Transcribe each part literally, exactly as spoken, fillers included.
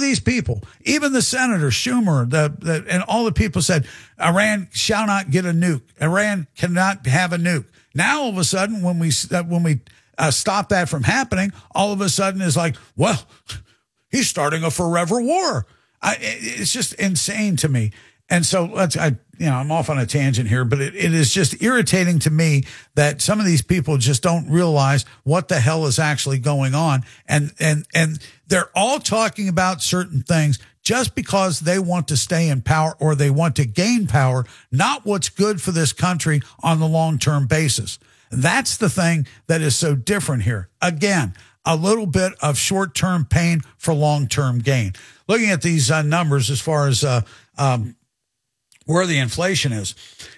these people, even the senator Schumer, the, the and all the people said Iran shall not get a nuke. Iran cannot have a nuke. Now all of a sudden, when we uh, when we uh, stop that from happening, all of a sudden is like, well, he's starting a forever war. I, it's just insane to me. And so let's, I, you know, I'm off on a tangent here, but it, it is just irritating to me that some of these people just don't realize what the hell is actually going on. And, and, and they're all talking about certain things just because they want to stay in power or they want to gain power, not what's good for this country on the long-term basis. That's the thing that is so different here. Again, a little bit of short-term pain for long-term gain. Looking at these uh, numbers as far as, uh, um, where the inflation is.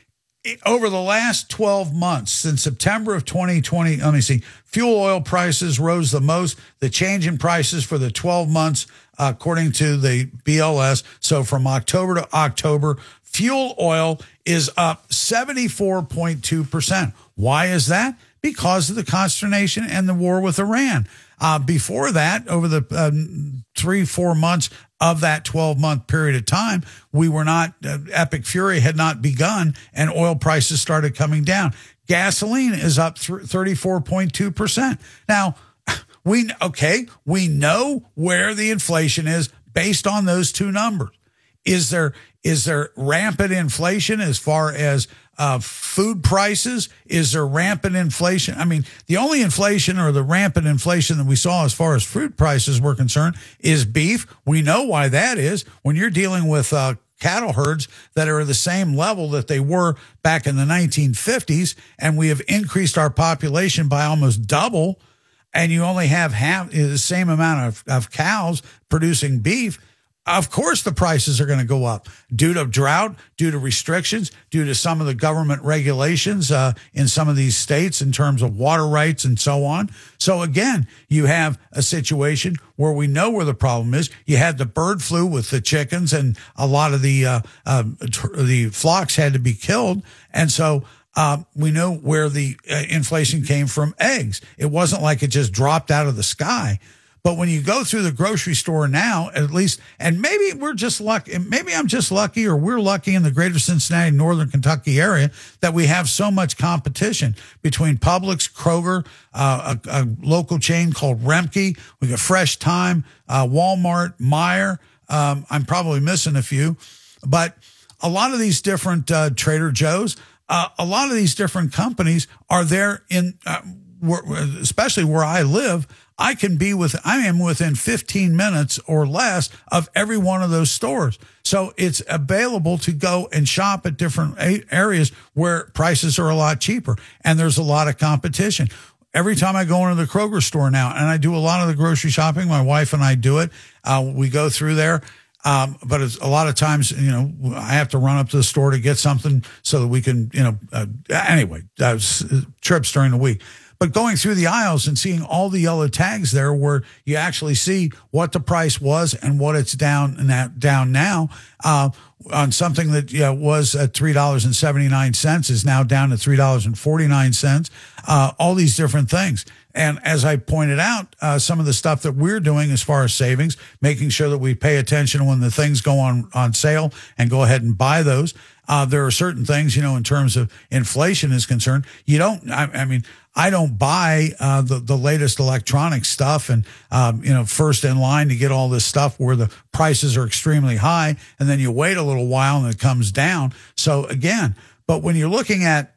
Over the last twelve months, since September of twenty twenty, let me see, fuel oil prices rose the most. The change in prices for the twelve months, uh, according to the B L S, so from October to October, fuel oil is up seventy-four point two percent. Why is that? Because of the consternation and the war with Iran. Uh, before that, over the uh, three, four months of that twelve-month period of time, we were not, uh, epic fury had not begun, and oil prices started coming down. Gasoline is up thirty-four point two percent. Now, we okay, we know where the inflation is based on those two numbers. Is there is there rampant inflation as far as uh, food prices? Is there rampant inflation? I mean, the only inflation or the rampant inflation that we saw as far as food prices were concerned is beef. We know why that is. When you're dealing with uh, cattle herds that are the same level that they were back in the nineteen fifties, and we have increased our population by almost double, and you only have half the same amount of, of cows producing beef, of course the prices are going to go up due to drought, due to restrictions, due to some of the government regulations uh, in some of these states in terms of water rights and so on. So again, you have a situation where we know where the problem is. You had the bird flu with the chickens, and a lot of the uh, uh, the flocks had to be killed. And so uh, we know where the uh, inflation came from: eggs. It wasn't like it just dropped out of the sky. But when you go through the grocery store now, at least, and maybe we're just lucky, maybe I'm just lucky, or we're lucky in the greater Cincinnati, northern Kentucky area, that we have so much competition between Publix, Kroger, uh, a, a local chain called Remke. We got Fresh Time, uh, Walmart, Meijer. Um, I'm probably missing a few, but a lot of these different uh, Trader Joe's, uh, a lot of these different companies are there in, uh, especially where I live. I can be with, I am within fifteen minutes or less of every one of those stores. So it's available to go and shop at different areas where prices are a lot cheaper, and there's a lot of competition. Every time I go into the Kroger store now, and I do a lot of the grocery shopping, my wife and I do it, uh, we go through there. Um, but it's a lot of times, you know, I have to run up to the store to get something so that we can, you know, uh, anyway, uh, trips during the week. But going through the aisles and seeing all the yellow tags there where you actually see what the price was and what it's down now, down now uh, on something that yeah, was at three dollars and seventy-nine cents is now down to three dollars and forty-nine cents, uh, all these different things. And as I pointed out, uh, some of the stuff that we're doing as far as savings, making sure that we pay attention when the things go on, on sale and go ahead and buy those. Uh, there are certain things, you know, in terms of inflation is concerned, you don't, I, I mean, I don't buy uh, the, the latest electronic stuff and, um, you know, first in line to get all this stuff where the prices are extremely high, and then you wait a little while and it comes down. So again, but when you're looking at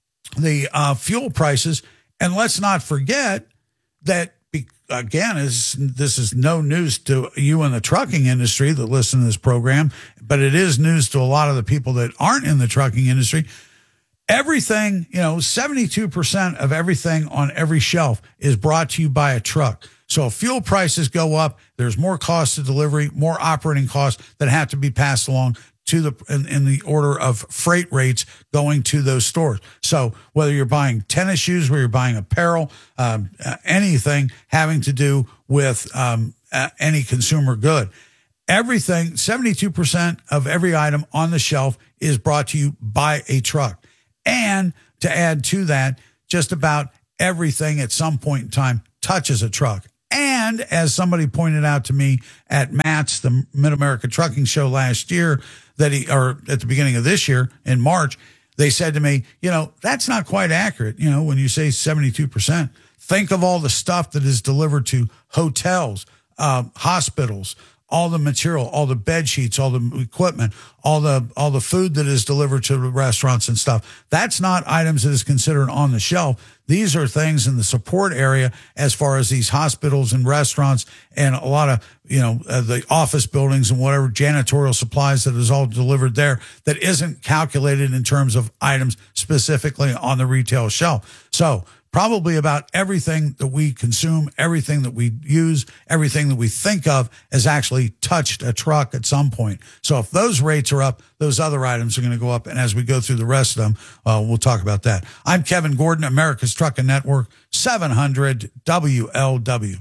the uh, fuel prices, and let's not forget that, be, again, is this is no news to you in the trucking industry that listen to this program, but it is news to a lot of the people that aren't in the trucking industry. Everything, you know, seventy-two percent of everything on every shelf is brought to you by a truck. So if fuel prices go up, there's more cost of delivery, more operating costs that have to be passed along to the in, in the order of freight rates going to those stores. So whether you're buying tennis shoes, whether you're buying apparel, um, uh, anything having to do with um, uh, any consumer good, everything, seventy-two percent of every item on the shelf is brought to you by a truck. And to add to that, just about everything at some point in time touches a truck. And as somebody pointed out to me at Matt's, the Mid-America Trucking Show last year, that he, or at the beginning of this year in March, they said to me, you know, that's not quite accurate. You know, when you say seventy-two percent, think of all the stuff that is delivered to hotels, uh, hospitals, all the material, all the bed sheets, all the equipment, all the all the food that is delivered to the restaurants and stuff. That's not items that is considered on the shelf. These are things in the support area as far as these hospitals and restaurants and a lot of, you know, uh, the office buildings and whatever janitorial supplies that is all delivered there that isn't calculated in terms of items specifically on the retail shelf. So probably about everything that we consume, everything that we use, everything that we think of has actually touched a truck at some point. So if those rates are up, those other items are going to go up. And as we go through the rest of them, uh, we'll talk about that. I'm Kevin Gordon, America's Trucking Network, seven hundred W L W.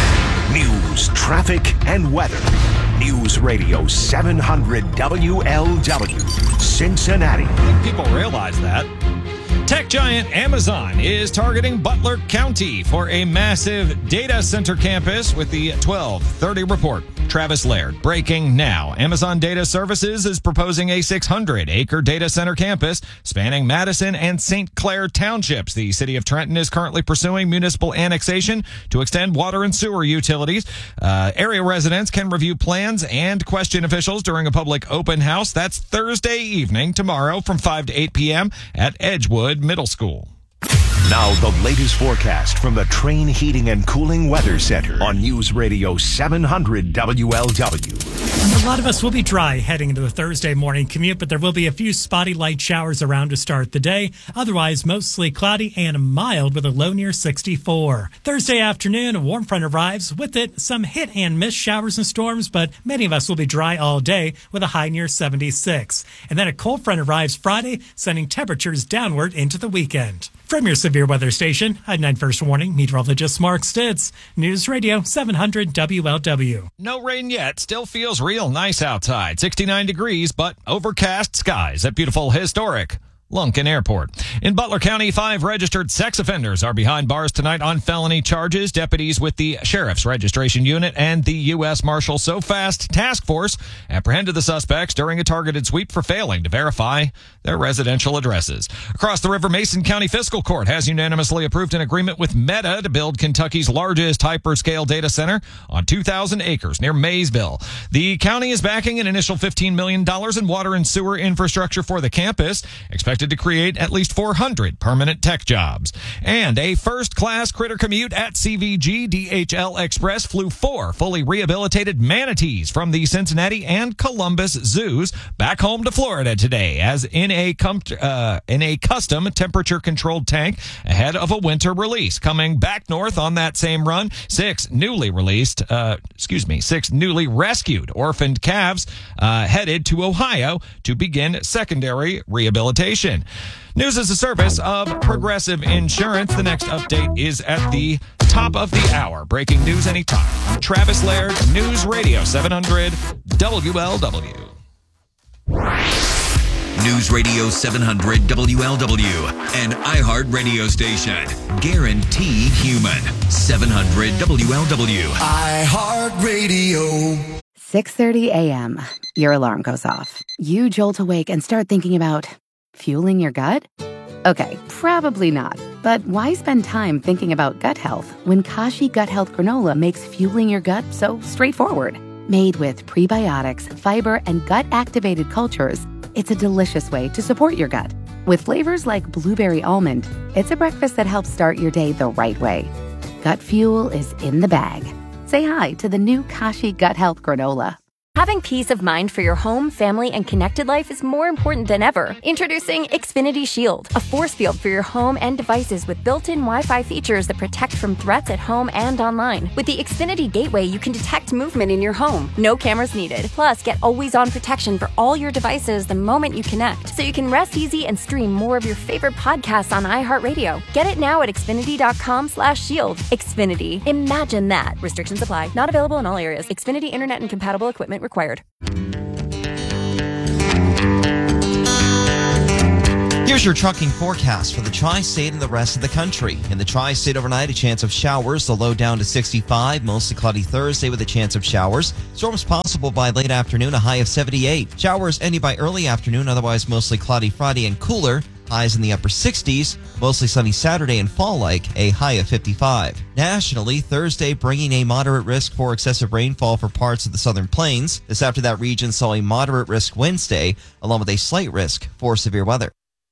News, traffic, and weather. News Radio seven hundred W L W, Cincinnati. I think people realize that. Tech giant Amazon is targeting Butler County for a massive data center campus with the twelve thirty report. Travis Laird, breaking now. Amazon Data Services is proposing a six hundred acre data center campus spanning Madison and Saint Clair townships. The city of Trenton is currently pursuing municipal annexation to extend water and sewer utilities. Uh, area residents can review plans and question officials during a public open house. That's Thursday evening, tomorrow from five to eight p.m. at Edgewood Middle School. Now the latest forecast from the Train Heating and Cooling Weather Center on News Radio seven hundred W L W. A lot of us will be dry heading into the Thursday morning commute, but there will be a few spotty light showers around to start the day. Otherwise, mostly cloudy and mild with a low near sixty-four. Thursday afternoon, a warm front arrives. With it, some hit and miss showers and storms, but many of us will be dry all day with a high near seventy-six. And then a cold front arrives Friday, sending temperatures downward into the weekend. From your severe weather station, I'm Night First Warning meteorologist Mark Stitz, News Radio seven hundred W L W. No rain yet. Still feels real nice outside. sixty-nine degrees, but overcast skies at beautiful historic Lunken Airport. In Butler County, five registered sex offenders are behind bars tonight on felony charges. Deputies with the Sheriff's Registration Unit and the U S Marshal So Fast Task Force apprehended the suspects during a targeted sweep for failing to verify their residential addresses. Across the river, Mason County Fiscal Court has unanimously approved an agreement with Meta to build Kentucky's largest hyperscale data center on two thousand acres near Maysville. The county is backing an initial fifteen million dollars in water and sewer infrastructure for the campus, expected to create at least four hundred permanent tech jobs. And a first-class critter commute at C V G D H L Express flew four fully rehabilitated manatees from the Cincinnati and Columbus zoos back home to Florida today, as in a com- uh, in a custom temperature-controlled tank ahead of a winter release. Coming back north on that same run, six newly released, uh, excuse me, six newly rescued orphaned calves uh, headed to Ohio to begin secondary rehabilitation. News is a service of Progressive Insurance. The next update is at the top of the hour. Breaking news anytime. Travis Laird, News Radio seven hundred W L W. News Radio seven hundred W L W, an iHeart radio station. Guaranteed human. seven hundred W L W. iHeart Radio. six thirty a.m. Your alarm goes off. You jolt awake and start thinking about fueling your gut? Okay, probably not. But why spend time thinking about gut health when Kashi Gut Health Granola makes fueling your gut so straightforward? Made with prebiotics, fiber, and gut-activated cultures, it's a delicious way to support your gut. With flavors like blueberry almond, it's a breakfast that helps start your day the right way. Gut fuel is in the bag. Say hi to the new Kashi Gut Health Granola. Having peace of mind for your home, family, and connected life is more important than ever. Introducing Xfinity Shield, a force field for your home and devices with built-in Wi-Fi features that protect from threats at home and online. With the Xfinity Gateway, you can detect movement in your home. No cameras needed. Plus, get always-on protection for all your devices the moment you connect, so you can rest easy and stream more of your favorite podcasts on iHeartRadio. Get it now at Xfinity.com slash shield. Xfinity. Imagine that. Restrictions apply. Not available in all areas. Xfinity Internet and compatible equipment required. Here's Here's your trucking forecast for the tri-state and the rest of the country. In the tri-state overnight, a chance of showers, the low down to sixty-five, mostly cloudy Thursday with a chance of showers. Storms possible by late afternoon, a high of seventy-eight. Showers ending by early afternoon, otherwise mostly cloudy Friday and cooler. Highs in the upper sixties, mostly sunny Saturday and fall-like, a high of fifty-five. Nationally, Thursday bringing a moderate risk for excessive rainfall for parts of the southern plains. This after that region saw a moderate risk Wednesday, along with a slight risk for severe weather.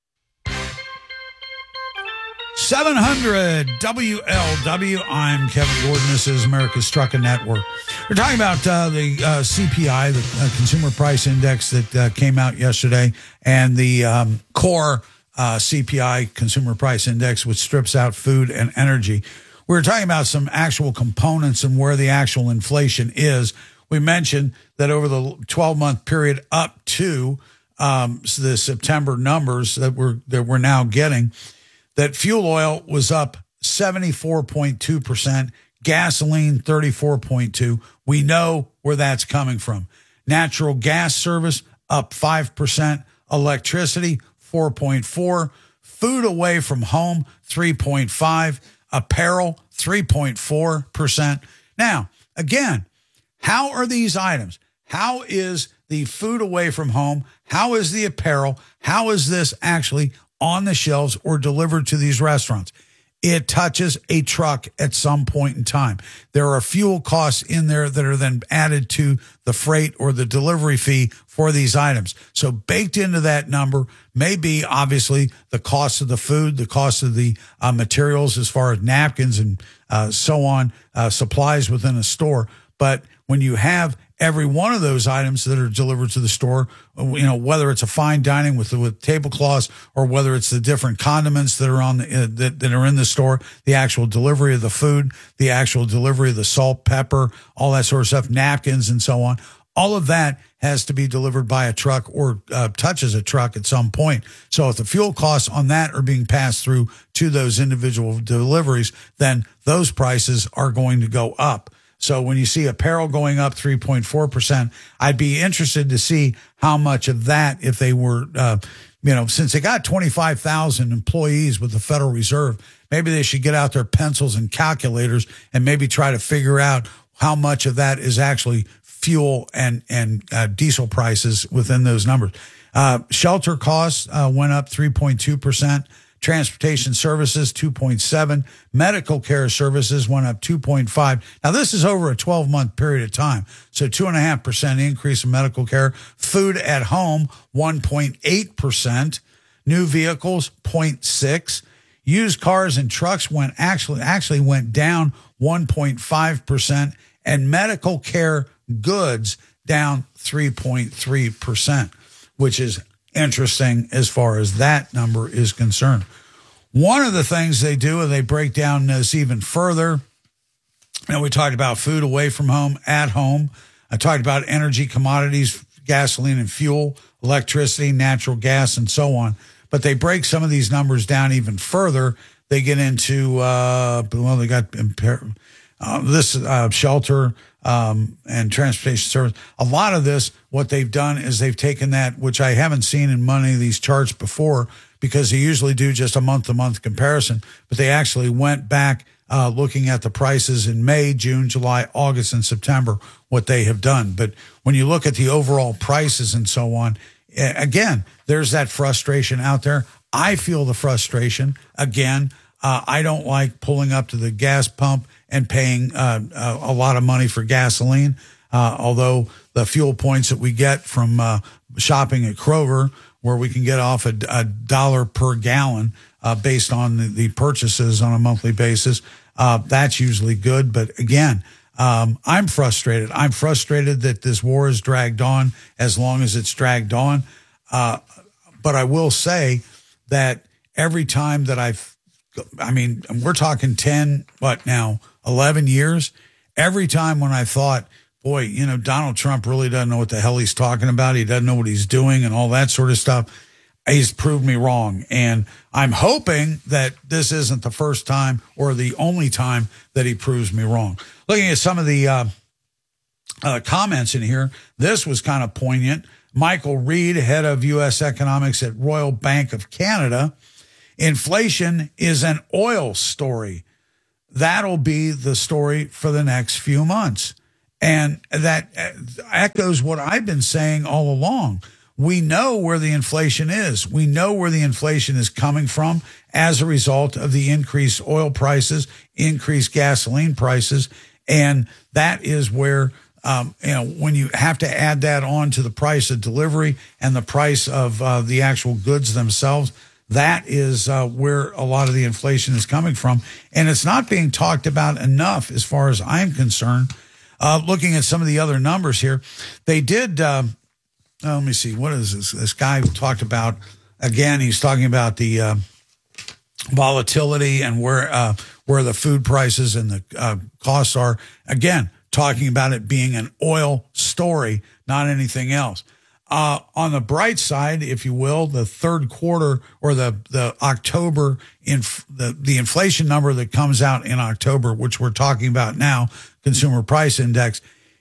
seven hundred W L W. I'm Kevin Gordon. This is America's Trucking Network. We're talking about uh, the uh, C P I, the uh, Consumer Price Index that uh, came out yesterday, and the um, core uh, C P I, Consumer Price Index, which strips out food and energy. We were talking about some actual components and where the actual inflation is. We mentioned that over the twelve-month period up to um, the September numbers that we're that we're now getting, that fuel oil was up seventy-four point two percent, gasoline thirty-four point two. We know where that's coming from. Natural gas service up five percent, electricity four point four, food away from home three point five, apparel three point four percent. Now, again, how are these items? How is the food away from home? How is the apparel? How is this actually on the shelves or delivered to these restaurants? It touches a truck at some point in time. There are fuel costs in there that are then added to the freight or the delivery fee for these items. So baked into that number may be obviously the cost of the food, the cost of the uh, materials as far as napkins and uh, so on, uh, supplies within a store. But when you have every one of those items that are delivered to the store, you know, whether it's a fine dining with with tablecloths or whether it's the different condiments that are on the, uh, that, that are in the store, the actual delivery of the food, the actual delivery of the salt, pepper, all that sort of stuff, napkins and so on, all of that has to be delivered by a truck or uh, touches a truck at some point. So if the fuel costs on that are being passed through to those individual deliveries, then those prices are going to go up. So when you see apparel going up three point four percent, I'd be interested to see how much of that, if they were, uh, you know, since they got twenty-five thousand employees with the Federal Reserve, maybe they should get out their pencils and calculators and maybe try to figure out how much of that is actually fuel and, and uh, diesel prices within those numbers. Uh, shelter costs uh, went up three point two percent. Transportation services, two point seven. Medical care services went up two point five. Now, this is over a twelve-month period of time. So two point five percent increase in medical care. Food at home, one point eight percent. New vehicles, zero point six. Used cars and trucks went actually actually went down one point five percent. And medical care goods down three point three percent, which is interesting as far as that number is concerned. One of the things they do, and they break down this even further, and we talked about food away from home, at home. I talked about energy, commodities, gasoline and fuel, electricity, natural gas, and so on. But they break some of these numbers down even further. They get into, uh, well, they got uh, this uh, shelter um, and transportation service. A lot of this, what they've done is they've taken that, which I haven't seen in many of these charts before, because they usually do just a month-to-month comparison, but they actually went back uh, looking at the prices in May, June, July, August, and September, what they have done. But when you look at the overall prices and so on, again, there's that frustration out there. I feel the frustration. Again, uh, I don't like pulling up to the gas pump and paying uh, a lot of money for gasoline, uh, although the fuel points that we get from uh, shopping at Kroger, where we can get off a, a dollar per gallon uh, based on the, the purchases on a monthly basis, uh, that's usually good. But again, um, I'm frustrated. I'm frustrated that this war is dragged on as long as it's dragged on. Uh, but I will say that every time that I've, I mean, we're talking ten, what now, eleven years, every time when I thought, boy, you know, Donald Trump really doesn't know what the hell he's talking about. He doesn't know what he's doing and all that sort of stuff. He's proved me wrong. And I'm hoping that this isn't the first time or the only time that he proves me wrong. Looking at some of the uh, uh, comments in here, this was kind of poignant. Michael Reed, head of U S economics at Royal Bank of Canada, inflation is an oil story. That'll be the story for the next few months. And that echoes what I've been saying all along. We know where the inflation is. We know where the inflation is coming from as a result of the increased oil prices, increased gasoline prices. And that is where, um, you know, when you have to add that on to the price of delivery and the price of uh, the actual goods themselves, that is uh, where a lot of the inflation is coming from. And it's not being talked about enough as far as I'm concerned. Uh, looking at some of the other numbers here, they did, uh, oh, let me see, what is this? This guy who talked about, again, he's talking about the uh, volatility and where uh, where the food prices and the uh, costs are. Again, talking about it being an oil story, not anything else. Uh, on the bright side, if you will, the third quarter or the, the October, inf- the, the inflation number that comes out in October, which we're talking about now, Consumer Price Index,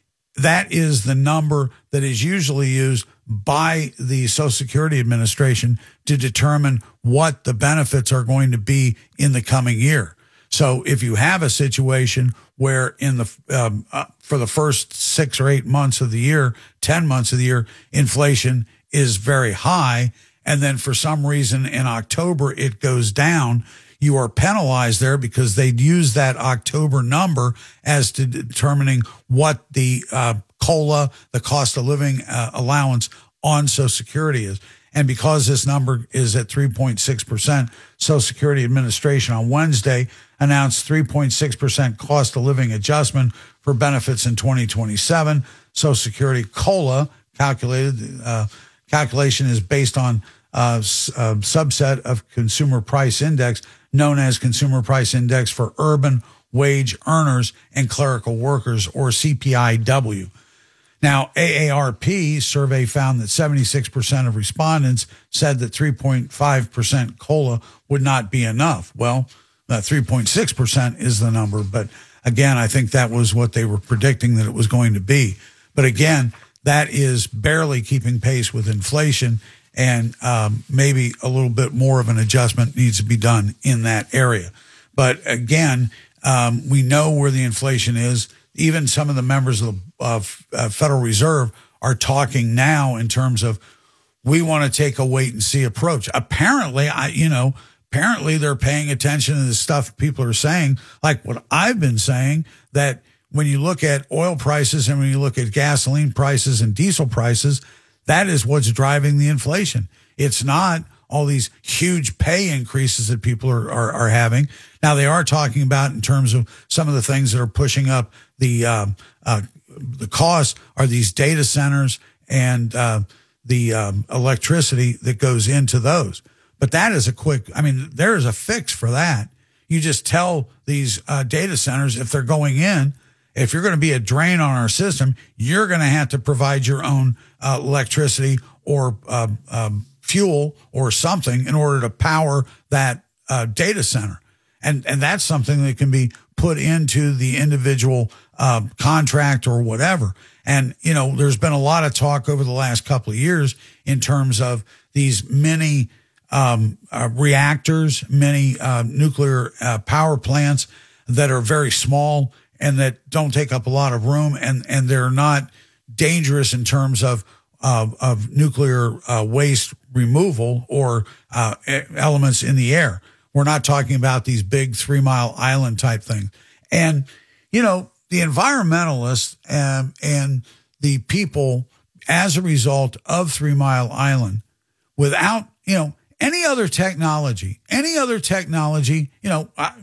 that is the number that is usually used by the Social Security Administration to determine what the benefits are going to be in the coming year. So if you have a situation where in the um, uh, for the first six or eight months of the year, ten months of the year, inflation is very high, and then for some reason in October it goes down, you are penalized there because they'd use that October number as to determining what the uh, COLA, the cost of living uh, allowance on Social Security is. And because this number is at three point six percent, Social Security Administration on Wednesday announced three point six percent cost of living adjustment for benefits in twenty twenty-seven. Social Security COLA calculated, uh, calculation is based on uh, a subset of Consumer Price Index known as Consumer Price Index for urban wage earners and clerical workers, or C P I W. Now, A A R P survey found that seventy-six percent of respondents said that three point five percent COLA would not be enough. Well, uh, three point six percent is the number, but again, I think that was what they were predicting that it was going to be. But again, that is barely keeping pace with inflation, and um, maybe a little bit more of an adjustment needs to be done in that area. But again, um, we know where the inflation is. Even some of the members of the of, uh, Federal Reserve are talking now in terms of, we want to take a wait and see approach. Apparently, I, you know, apparently they're paying attention to the stuff people are saying, like what I've been saying, that when you look at oil prices and when you look at gasoline prices and diesel prices, that is what's driving the inflation. It's not all these huge pay increases that people are, are, are having. Now, they are talking about in terms of some of the things that are pushing up the uh, uh, the cost are these data centers and uh, the um, electricity that goes into those. But that is a quick, I mean, there is a fix for that. You just tell these uh, data centers, if they're going in, if you're going to be a drain on our system, you're going to have to provide your own uh, electricity or uh, um, fuel or something in order to power that uh, data center. And and that's something that can be put into the individual uh, contract or whatever. And, you know, there's been a lot of talk over the last couple of years in terms of these mini um, uh, reactors, many uh, nuclear uh, power plants that are very small and that don't take up a lot of room, and, and they're not dangerous in terms of uh, of nuclear uh, waste removal or uh, elements in the air. We're not talking about these big Three Mile Island type things. And, you know, the environmentalists um, and the people, as a result of Three Mile Island, without, you know, any other technology, any other technology, you know, I,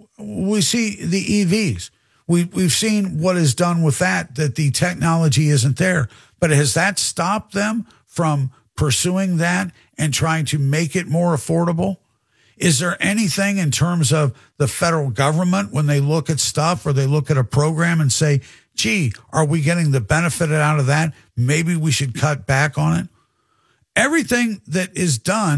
we see the E Vs. We, we've seen what is done with that, that the technology isn't there. But has that stopped them from pursuing that and trying to make it more affordable? Is there anything in terms of the federal government when they look at stuff or they look at a program and say, gee, are we getting the benefit out of that? Maybe we should cut back on it. Everything that is done,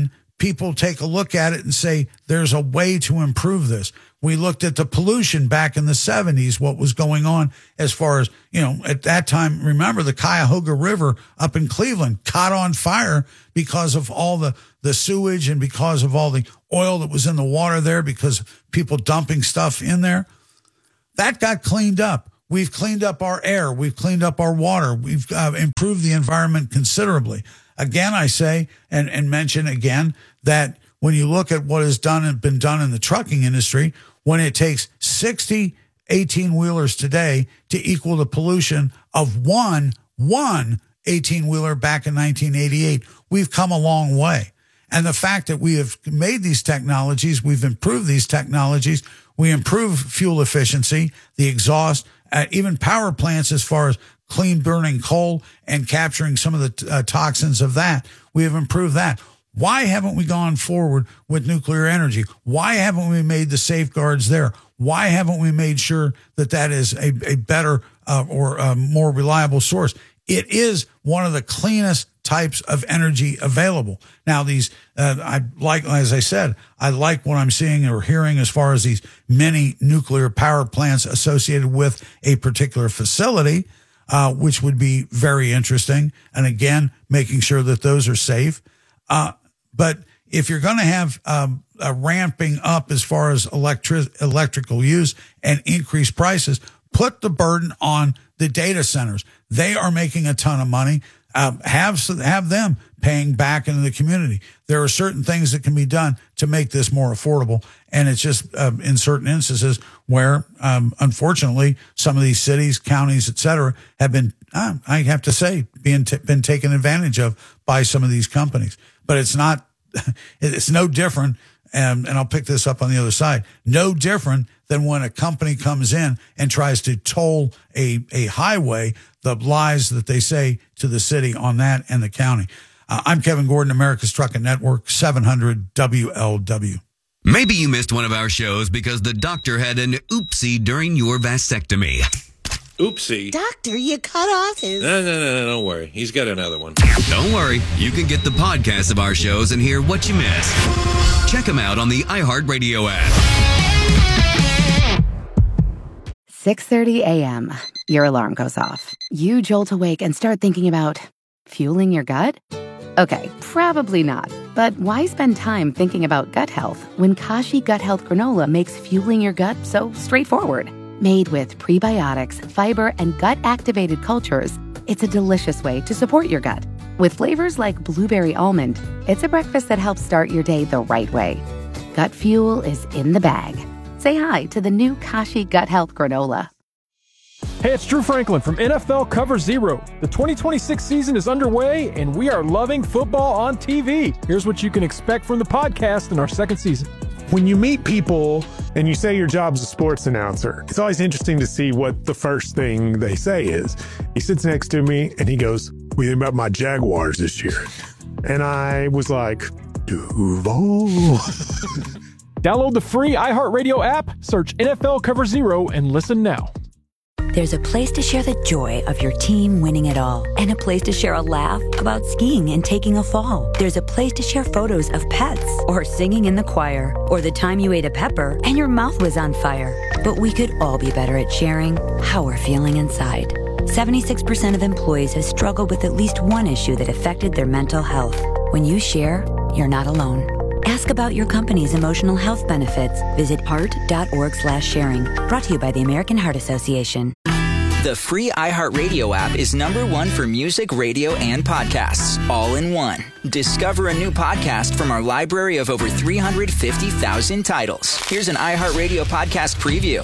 people take a look at it and say, there's a way to improve this. We looked at the pollution back in the seventies, what was going on as far as, you know, at that time, remember the Cuyahoga River up in Cleveland caught on fire because of all the, the sewage and because of all the oil that was in the water there because people dumping stuff in there. That got cleaned up. We've cleaned up our air. We've cleaned up our water. We've uh, improved the environment considerably. Again, I say and, and mention again that when you look at what has done and been done in the trucking industry, when it takes sixty eighteen-wheelers today to equal the pollution of one, one eighteen-wheeler back in nineteen eighty-eight, we've come a long way. And the fact that we have made these technologies, we've improved these technologies, we improve fuel efficiency, the exhaust, uh, even power plants as far as clean burning coal and capturing some of the uh, toxins of that. We have improved that. Why haven't we gone forward with nuclear energy? Why haven't we made the safeguards there? Why haven't we made sure that that is a, a better uh, or a more reliable source? It is one of the cleanest types of energy available. Now, these, uh, I like, as I said, I like what I'm seeing or hearing as far as these mini nuclear power plants associated with a particular facility, uh, which would be very interesting. And again, making sure that those are safe. Uh, But if you're going to have um, a ramping up as far as electric electrical use and increased prices, put the burden on the data centers. They are making a ton of money. Um, have have them paying back into the community. There are certain things that can be done to make this more affordable, and it's just um, in certain instances where, um, unfortunately, some of these cities, counties, et cetera, have been, uh, I have to say, being t- been taken advantage of by some of these companies. But it's not, it's no different, and, and I'll pick this up on the other side, no different than when a company comes in and tries to toll a, a highway, the lies that they say to the city on that and the county. Uh, I'm Kevin Gordon, America's Trucking Network, seven hundred W L W. Maybe you missed one of our shows because the doctor had an oopsie during your vasectomy. Oopsie. Doctor, you cut off his... No, no, no, no, don't worry. He's got another one. Don't worry. You can get the podcast of our shows and hear what you missed. Check them out on the iHeartRadio app. six thirty a.m. Your alarm goes off. You jolt awake and start thinking about fueling your gut? Okay, probably not. But why spend time thinking about gut health when Kashi Gut Health Granola makes fueling your gut so straightforward? Made with prebiotics, fiber, and gut-activated cultures, it's a delicious way to support your gut. With flavors like blueberry almond, it's a breakfast that helps start your day the right way. Gut fuel is in the bag. Say hi to the new Kashi Gut Health Granola. Hey, it's Drew Franklin from N F L Cover Zero. The twenty twenty-six season is underway, and we are loving football on T V. Here's what you can expect from the podcast in our second season. When you meet people and you say your job's a sports announcer, it's always interesting to see what the first thing they say is. He sits next to me and he goes, "What do you think about my Jaguars this year?" And I was like, Duval. Download the free iHeartRadio app, search N F L Cover Zero, and listen now. There's a place to share the joy of your team winning it all, and a place to share a laugh about skiing and taking a fall. There's a place to share photos of pets, or singing in the choir, or the time you ate a pepper and your mouth was on fire. But we could all be better at sharing how we're feeling inside. seventy-six percent of employees have struggled with at least one issue that affected their mental health. When you share, you're not alone. Ask about your company's emotional health benefits. Visit heart.org slash sharing. Brought to you by the American Heart Association. The free iHeartRadio app is number one for music, radio, and podcasts, all in one. Discover a new podcast from our library of over three hundred fifty thousand titles. Here's an iHeartRadio podcast preview.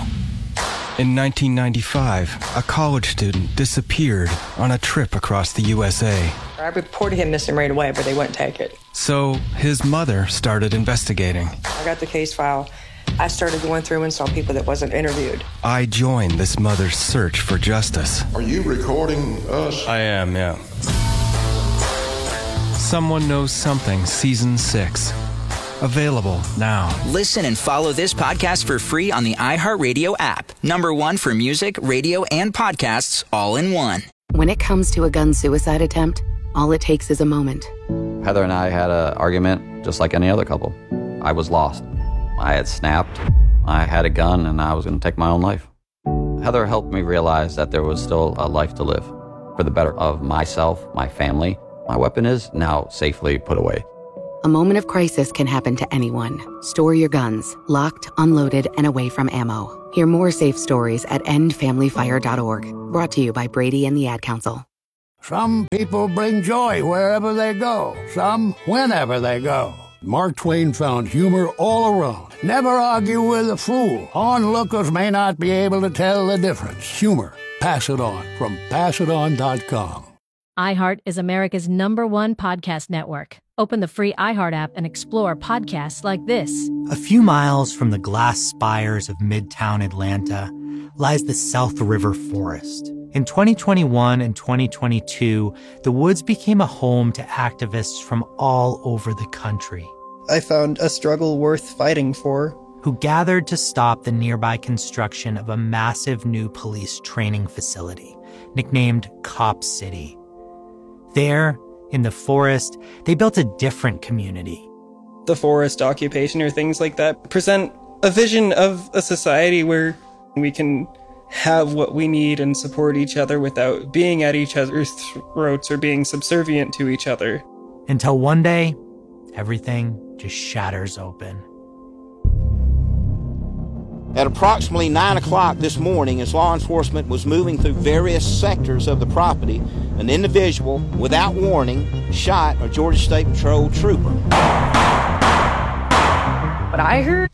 In nineteen ninety-five, a college student disappeared on a trip across the U S A. I reported him missing right away, but they wouldn't take it. So his mother started investigating. I got the case file. I started going through and saw people that wasn't interviewed. I joined this mother's search for justice. Are you recording us? I am, yeah. Someone Knows Something, Season six. Available now. Listen and follow this podcast for free on the iHeartRadio app. Number one for music, radio, and podcasts, all in one. When it comes to a gun suicide attempt, all it takes is a moment. Heather and I had an argument. just like any other couple. I was lost. I had snapped. I had a gun, and I was going to take my own life. Heather helped me realize that there was still a life to live for the better of myself, my family. My weapon is now safely put away. A moment of crisis can happen to anyone. Store your guns, locked, unloaded, and away from ammo. Hear more safe stories at end family fire dot org. Brought to you by Brady and the Ad Council. Some people bring joy wherever they go. Some whenever they go. Mark Twain found humor all around. Never argue with a fool. Onlookers may not be able to tell the difference. Humor. Pass it on from pass it on dot com. iHeart is America's number one podcast network. Open the free iHeart app and explore podcasts like this. A few miles from the glass spires of Midtown Atlanta lies the South River Forest. In twenty twenty-one and twenty twenty-two, the woods became a home to activists from all over the country. I found a struggle worth fighting for. Who gathered to stop the nearby construction of a massive new police training facility, nicknamed Cop City. There, in the forest, they built a different community. The forest occupation or things like that present a vision of a society where we can have what we need and support each other without being at each other's throats or being subservient to each other. Until one day, everything just shatters open. At approximately nine o'clock this morning, as law enforcement was moving through various sectors of the property, an individual, without warning, shot a Georgia State Patrol trooper. What I heard...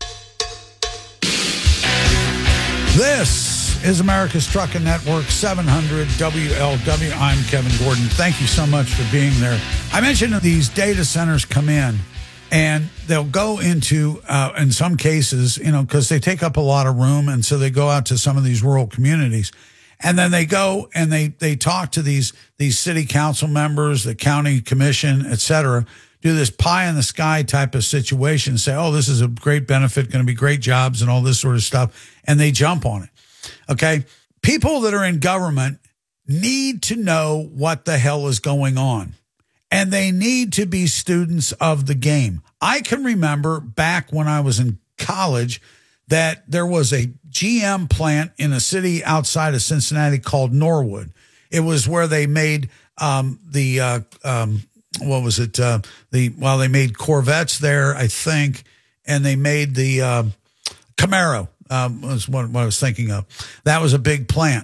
This is America's Trucking Network, seven hundred W L W. I'm Kevin Gordon. Thank you so much for being there. I mentioned that these data centers come in, and they'll go into, uh, in some cases, you know, because they take up a lot of room, and so they go out to some of these rural communities. And then they go and they they talk to these these city council members, the county commission, et cetera, do this pie in the sky type of situation, say, oh, this is a great benefit, going to be great jobs and all this sort of stuff, and they jump on it. Okay? People that are in government need to know what the hell is going on, and they need to be students of the game. I can remember back when I was in college that there was a G M plant in a city outside of Cincinnati called Norwood. It was where they made um, the, uh, um, what was it? Uh, the well, they made Corvettes there, I think, and they made the uh, Camaro, um, was what, what I was thinking of. That was a big plant.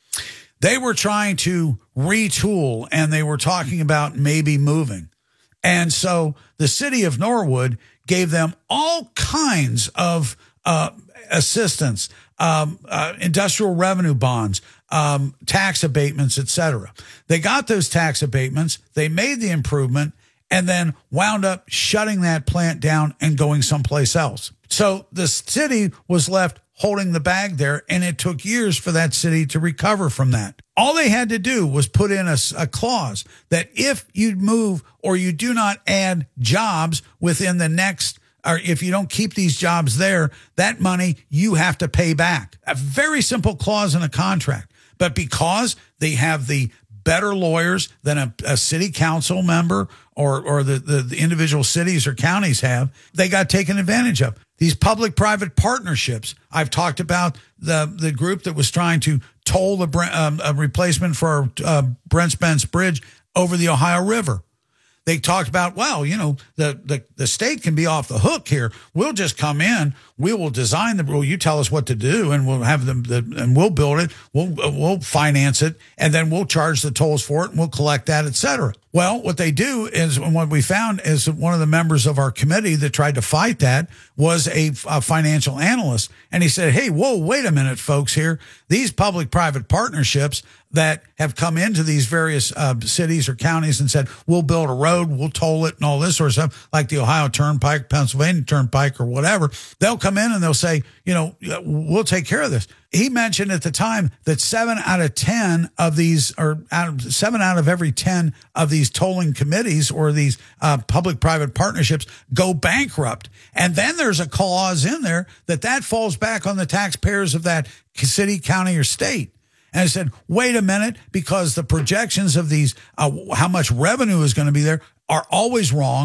They were trying to retool, and they were talking about maybe moving. And so the city of Norwood gave them all kinds of uh, assistance, um, uh, industrial revenue bonds, um, tax abatements, et cetera. They got those tax abatements, they made the improvement, and then wound up shutting that plant down and going someplace else. So the city was left holding the bag there, and it took years for that city to recover from that. All they had to do was put in a, a clause that if you move or you do not add jobs within the next, or if you don't keep these jobs there, that money you have to pay back. A very simple clause in a contract. But because they have the better lawyers than a, a city council member or, or the, the, the individual cities or counties have, they got taken advantage of. These public-private partnerships. I've talked about the the group that was trying to toll the um, a replacement for uh, Brent Spence Bridge over the Ohio River. They talked about, well, you know, the, the, the state can be off the hook here. We'll just come in. We will design the rule. You tell us what to do, and we'll have them, the, and we'll build it. We'll we'll finance it, and then we'll charge the tolls for it, and we'll collect that, et cetera. Well, what they do is, and what we found is that one of the members of our committee that tried to fight that was a, a financial analyst, and he said, hey, whoa, wait a minute, folks here. These public-private partnerships that have come into these various uh, cities or counties and said, we'll build a road, we'll toll it, and all this sort of stuff, like the Ohio Turnpike, Pennsylvania Turnpike, or whatever. They'll come in and they'll say, you know, we'll take care of this. He mentioned at the time that seven out of ten of these, or out of, seven out of every ten of these tolling committees or these uh, public-private partnerships go bankrupt. And then there's a clause in there that that falls back on the taxpayers of that city, county, or state. And I said, wait a minute, because the projections of these, uh, how much revenue is going to be there, are always wrong.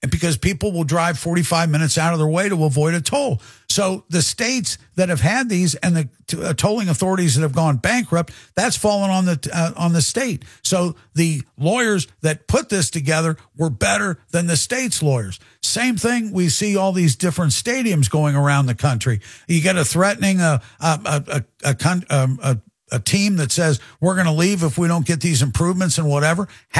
and because people will drive forty-five minutes out of their way to avoid a toll. So the states that have had these and the uh, tolling authorities that have gone bankrupt, that's fallen on the uh, on the state. So the lawyers that put this together were better than the state's lawyers. Same thing, we see all these different stadiums going around the country. You get a threatening a a a a, a, a, a team that says we're going to leave if we don't get these improvements and whatever.